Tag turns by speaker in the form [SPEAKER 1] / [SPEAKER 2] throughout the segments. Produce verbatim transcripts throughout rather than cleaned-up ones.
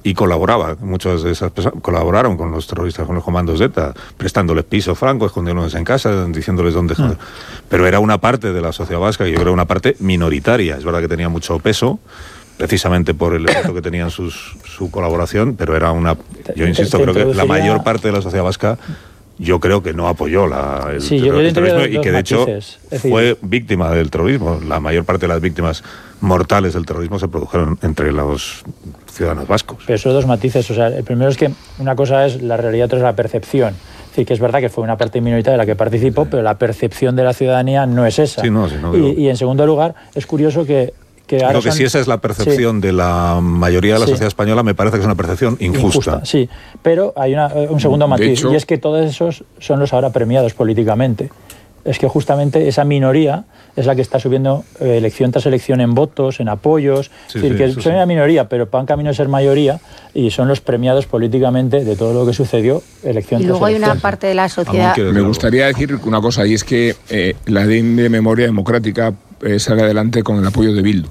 [SPEAKER 1] y colaboraba. Muchas de esas personas colaboraron con los terroristas, con los comandos de ETA, prestándoles piso franco, escondiéndoles en casa, diciéndoles dónde... Mm. Pero era una parte de la sociedad vasca, que yo creo una parte minoritaria. Es verdad que tenía mucho peso, precisamente por el efecto que tenían sus, su colaboración, pero era una... Yo insisto, creo que la mayor parte de la sociedad vasca, yo creo que no apoyó la, el,
[SPEAKER 2] sí,
[SPEAKER 1] terror, el terrorismo y que de hecho
[SPEAKER 2] decir,
[SPEAKER 1] fue víctima del terrorismo. La mayor parte de las víctimas mortales del terrorismo se produjeron entre los ciudadanos vascos.
[SPEAKER 2] Pero son dos matices. O sea, el primero es que una cosa es la realidad, otra es la percepción. Es decir, que es verdad que fue una parte minoritaria de la que participó, sí. pero la percepción de la ciudadanía no es esa.
[SPEAKER 1] Sí, no, sí, no,
[SPEAKER 2] y, y en segundo lugar, es curioso que Que
[SPEAKER 1] Creo que son... si esa es la percepción sí. de la mayoría de la sí. sociedad española, me parece que es una percepción injusta. injusta
[SPEAKER 2] sí, pero hay una, un segundo matiz, hecho... y es que todos esos son los ahora premiados políticamente. Es que justamente esa minoría es la que está subiendo eh, elección tras elección en votos, en apoyos.
[SPEAKER 1] Sí,
[SPEAKER 2] es decir,
[SPEAKER 1] sí,
[SPEAKER 2] que
[SPEAKER 1] son
[SPEAKER 2] sí. una minoría, pero van camino a ser mayoría y son los premiados políticamente de todo lo que sucedió elección
[SPEAKER 3] y
[SPEAKER 2] tras elección.
[SPEAKER 3] Y luego hay una parte de la sociedad...
[SPEAKER 4] Me gustaría decir una cosa, y es que eh, la ley de memoria democrática eh, sale adelante con el apoyo de Bildu.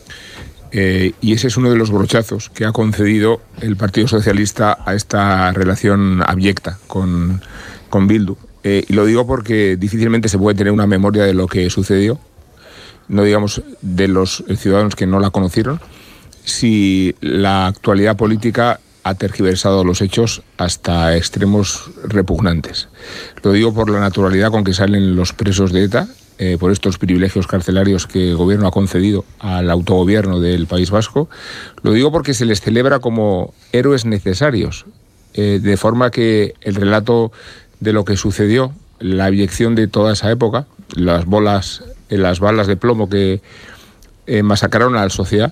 [SPEAKER 4] Eh, y ese es uno de los brochazos que ha concedido el Partido Socialista a esta relación abyecta con, con Bildu. Eh, y lo digo porque difícilmente se puede tener una memoria de lo que sucedió, no digamos de los ciudadanos que no la conocieron, si la actualidad política ha tergiversado los hechos hasta extremos repugnantes. Lo digo por la naturalidad con que salen los presos de ETA, eh, por estos privilegios carcelarios que el gobierno ha concedido al autogobierno del País Vasco. Lo digo porque se les celebra como héroes necesarios, eh, de forma que el relato de lo que sucedió, la abyección de toda esa época, las bolas, las balas de plomo que eh, masacraron a la sociedad,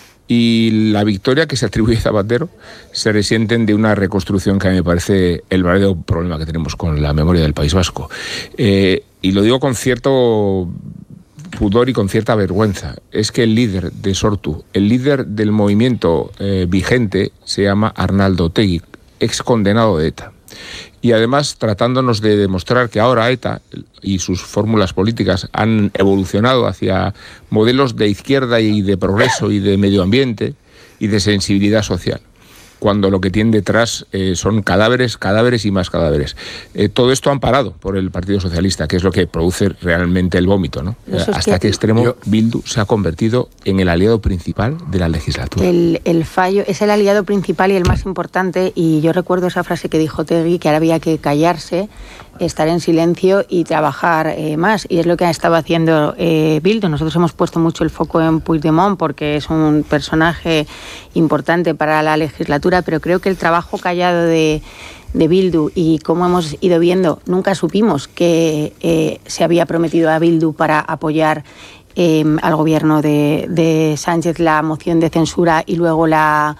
[SPEAKER 4] y la victoria que se atribuye a Zapatero, se resienten de una reconstrucción que a mí me parece el verdadero problema que tenemos con la memoria del País Vasco. Eh, y lo digo con cierto pudor y con cierta vergüenza. Es que el líder de Sortu, el líder del movimiento eh, vigente, se llama Arnaldo Otegi, ex condenado de ETA. Y además tratándonos de demostrar que ahora ETA y sus fórmulas políticas han evolucionado hacia modelos de izquierda y de progreso y de medio ambiente y de sensibilidad social, cuando lo que tiene detrás eh, son cadáveres, cadáveres y más cadáveres. Eh, todo esto amparado por el Partido Socialista, que es lo que produce realmente el vómito, ¿no? Hasta que, qué extremo yo... Bildu se ha convertido en el aliado principal de la legislatura.
[SPEAKER 3] El, el fallo es el aliado principal y el más importante, y yo recuerdo esa frase que dijo Otegi, que ahora había que callarse, estar en silencio y trabajar eh, más, y es lo que ha estado haciendo eh, Bildu. Nosotros hemos puesto mucho el foco en Puigdemont porque es un personaje importante para la legislatura, pero creo que el trabajo callado de, de Bildu, y como hemos ido viendo, nunca supimos que eh, se había prometido a Bildu para apoyar eh, al gobierno de, de Sánchez la moción de censura y luego la,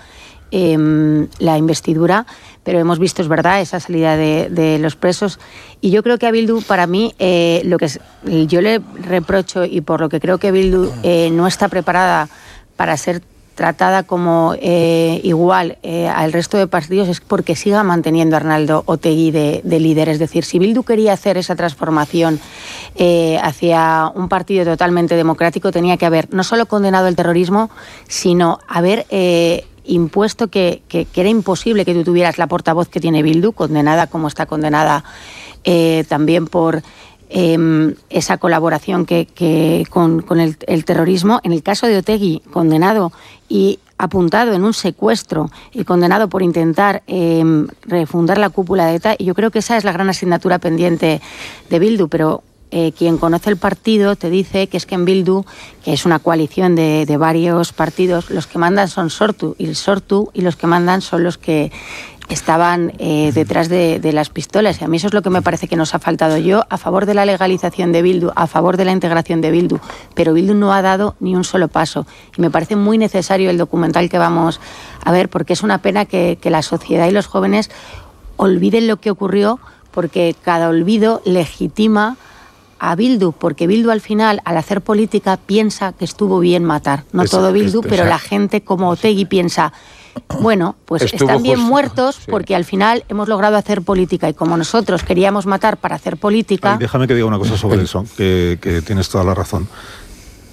[SPEAKER 3] eh, la investidura. Pero hemos visto, es verdad, esa salida de, de los presos. Y yo creo que a Bildu, para mí, eh, lo que es, yo le reprocho, y por lo que creo que Bildu eh, no está preparada para ser tratada como eh, igual eh, al resto de partidos, es porque siga manteniendo a Arnaldo Otegi de, de líder. Es decir, si Bildu quería hacer esa transformación eh, hacia un partido totalmente democrático, tenía que haber no solo condenado el terrorismo, sino haber... Eh, impuesto que, que, que era imposible que tú tuvieras la portavoz que tiene Bildu, condenada como está condenada eh, también por eh, esa colaboración que, que con, con el, el terrorismo. En el caso de Otegi, condenado y apuntado en un secuestro y condenado por intentar eh, refundar la cúpula de ETA, y yo creo que esa es la gran asignatura pendiente de Bildu, pero... Eh, quien conoce el partido te dice que es que en Bildu, que es una coalición de, de varios partidos, los que mandan son Sortu y el Sortu, y los que mandan son los que estaban eh, detrás de, de las pistolas. Y a mí eso es lo que me parece que nos ha faltado. Yo a favor de la legalización de Bildu, a favor de la integración de Bildu, pero Bildu no ha dado ni un solo paso. Y me parece muy necesario el documental que vamos a ver, porque es una pena que, que la sociedad y los jóvenes olviden lo que ocurrió, porque cada olvido legitima a Bildu, porque Bildu al final, al hacer política, piensa que estuvo bien matar. No es, todo Bildu, es, pero es, la gente como Otegi piensa, bueno, pues están bien justo, muertos sí. porque al final hemos logrado hacer política, y como nosotros queríamos matar para hacer política...
[SPEAKER 1] Ay, déjame que diga una cosa sobre eso, que, que tienes toda la razón.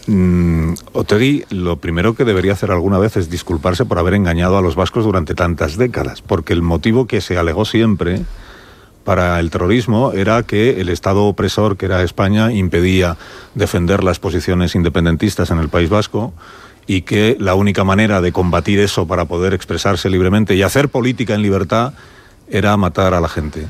[SPEAKER 1] Mm, Otegi lo primero que debería hacer alguna vez es disculparse por haber engañado a los vascos durante tantas décadas, porque el motivo que se alegó siempre para el terrorismo era que el Estado opresor, que era España, impedía defender las posiciones independentistas en el País Vasco, y que la única manera de combatir eso para poder expresarse libremente y hacer política en libertad era matar a la gente.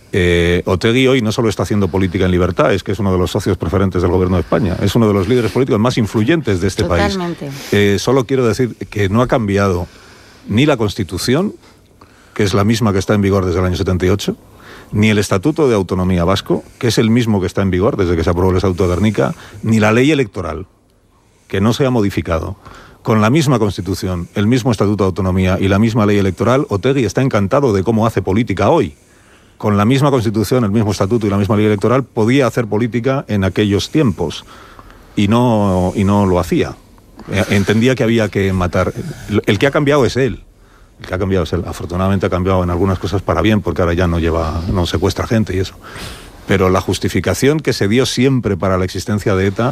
[SPEAKER 1] Eh, Otegi hoy no solo está haciendo política en libertad, es que es uno de los socios preferentes del gobierno de España, es uno de los líderes políticos más influyentes de este
[SPEAKER 3] Totalmente.
[SPEAKER 1] país. Eh, solo quiero decir que no ha cambiado ni la Constitución, que es la misma que está en vigor desde el año setenta y ocho, ni el Estatuto de Autonomía Vasco, que es el mismo que está en vigor desde que se aprobó el Estatuto de Gernika, ni la ley electoral, que no se ha modificado. Con la misma Constitución, el mismo Estatuto de Autonomía y la misma ley electoral, Otegi está encantado de cómo hace política hoy. Con la misma Constitución, el mismo Estatuto y la misma ley electoral, podía hacer política en aquellos tiempos y no, y no lo hacía. Entendía que había que matar. El que ha cambiado es él. El que ha cambiado es él. Afortunadamente ha cambiado en algunas cosas para bien, porque ahora ya no lleva, no secuestra gente y eso. Pero la justificación que se dio siempre para la existencia de ETA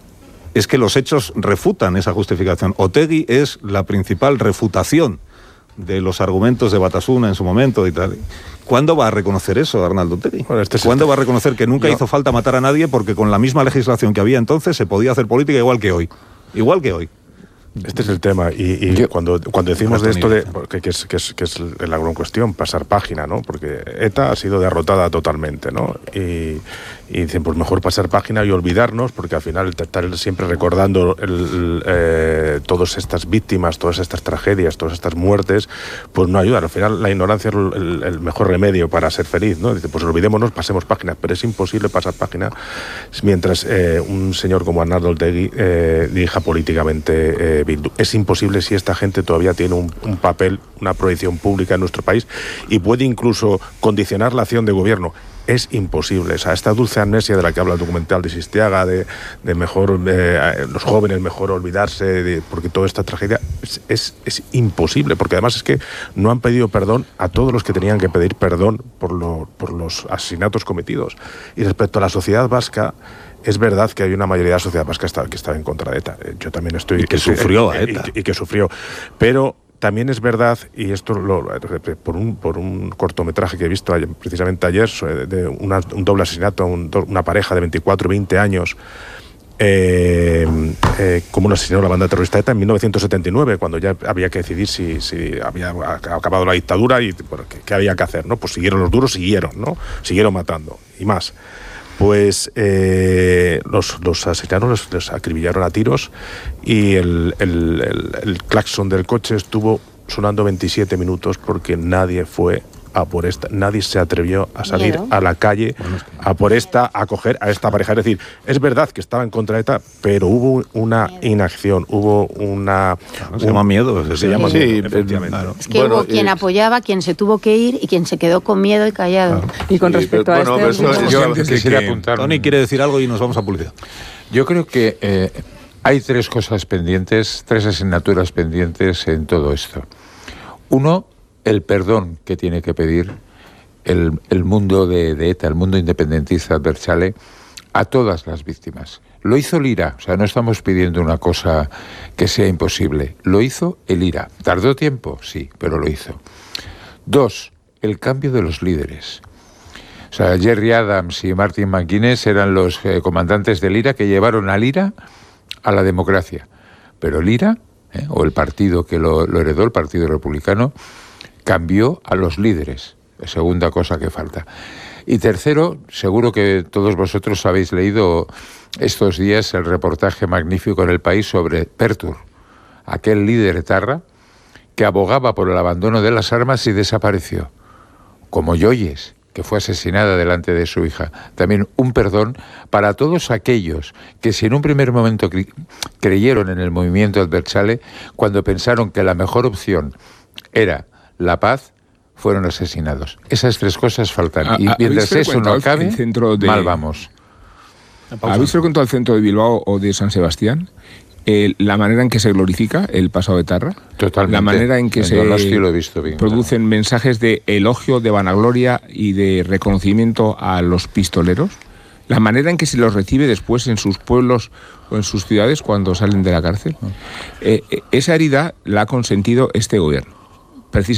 [SPEAKER 1] es que los hechos refutan esa justificación. Otegi es la principal refutación de los argumentos de Batasuna en su momento y tal. ¿Cuándo va a reconocer eso, Arnaldo Otegi? Bueno, este ¿Cuándo va a reconocer que nunca Yo... hizo falta matar a nadie porque con la misma legislación que había entonces se podía hacer política igual que hoy? Igual que hoy.
[SPEAKER 5] Este es el tema, y, y Yo, cuando, cuando decimos de esto, de, que, que, es, que, es, que es la gran cuestión, pasar página, ¿no? Porque ETA ha sido derrotada totalmente, ¿no? Y, y dicen, pues mejor pasar página y olvidarnos, porque al final estar siempre recordando el, el, eh, todas estas víctimas, todas estas tragedias, todas estas muertes, pues no ayuda. Al final la ignorancia es el, el mejor remedio para ser feliz, ¿no? Dice, pues olvidémonos, pasemos página, pero es imposible pasar página mientras eh, un señor como Arnaldo Otegi eh, dirija políticamente eh, Bildu. Es imposible si esta gente todavía tiene un, un papel, una proyección pública en nuestro país y puede incluso condicionar la acción de gobierno. Es imposible. O sea, esta dulce amnesia de la que habla el documental de Sistiaga, de, de mejor eh, los jóvenes, mejor olvidarse, de, porque toda esta tragedia es, es, es imposible, porque además es que no han pedido perdón a todos los que tenían que pedir perdón por, lo, por los asesinatos cometidos. Y respecto a la sociedad vasca, es verdad que hay una mayoría de la sociedad vasca que está en contra de ETA. Yo también estoy...
[SPEAKER 1] Y que sufrió a ETA.
[SPEAKER 5] Y, y que sufrió. Pero también es verdad, y esto lo, por, un, por un cortometraje que he visto ayer, precisamente ayer, de una, un doble asesinato a un, una pareja de veinticuatro, veinte años, eh, eh, como lo asesinó la banda terrorista ETA en mil novecientos setenta y nueve, cuando ya había que decidir si, si había acabado la dictadura y bueno, qué, qué había que hacer, ¿no? Pues siguieron los duros, siguieron, ¿no? Siguieron matando, y más. Pues eh, los, los asesinaron, los, los acribillaron a tiros y el, el, el, el claxon del coche estuvo sonando veintisiete minutos porque nadie fue a por esta, nadie se atrevió a salir Miedo. a la calle a por esta, a coger a esta pareja. Es decir, es verdad que estaba en contra de ETA, pero hubo una inacción, hubo una...
[SPEAKER 1] Claro, se un, llama miedo, se, se llama
[SPEAKER 5] sí,
[SPEAKER 1] miedo,
[SPEAKER 5] efectivamente.
[SPEAKER 1] Claro.
[SPEAKER 3] Es que bueno, hubo quien y... apoyaba, quien se tuvo que ir y quien se quedó con miedo y callado.
[SPEAKER 6] Claro. Y con sí, respecto pero, a bueno, este...
[SPEAKER 1] Bueno, yo, yo quisiera apuntar... Tony quiere decir algo y nos vamos a publicidad.
[SPEAKER 7] Yo creo que eh, hay tres cosas pendientes, tres asignaturas pendientes en todo esto. Uno, el perdón que tiene que pedir el, el mundo de, de ETA, el mundo independentista Abertzale, a todas las víctimas. Lo hizo el IRA, o sea, no estamos pidiendo una cosa que sea imposible. Lo hizo el IRA. ¿Tardó tiempo? Sí, pero lo hizo. Dos, el cambio de los líderes. O sea, Jerry Adams y Martin McGuinness eran los eh, comandantes del IRA que llevaron al IRA a la democracia. Pero el IRA, eh, o el partido que lo, lo heredó, el Partido Republicano, cambió a los líderes. Segunda cosa que falta. Y tercero, seguro que todos vosotros habéis leído estos días el reportaje magnífico en El País sobre Pertur, aquel líder etarra que abogaba por el abandono de las armas y desapareció. Como Yoyes, que fue asesinada delante de su hija. También un perdón para todos aquellos que si en un primer momento cre- creyeron en el movimiento Abertzale, cuando pensaron que la mejor opción era la paz, fueron asesinados. Esas tres cosas faltan.
[SPEAKER 4] A,
[SPEAKER 7] y mientras eso no acabe,
[SPEAKER 4] de,
[SPEAKER 7] mal vamos.
[SPEAKER 4] ¿Habéis frecuentado el centro de Bilbao o de San Sebastián? Eh, la manera en que se glorifica el pasado de Etarra.
[SPEAKER 7] Totalmente.
[SPEAKER 4] La manera en que en se
[SPEAKER 7] lo he visto bien,
[SPEAKER 4] producen claro. mensajes de elogio, de vanagloria y de reconocimiento a los pistoleros. la manera en que se los recibe después en sus pueblos o en sus ciudades cuando salen de la cárcel, eh, esa herida la ha consentido este gobierno, precisamente.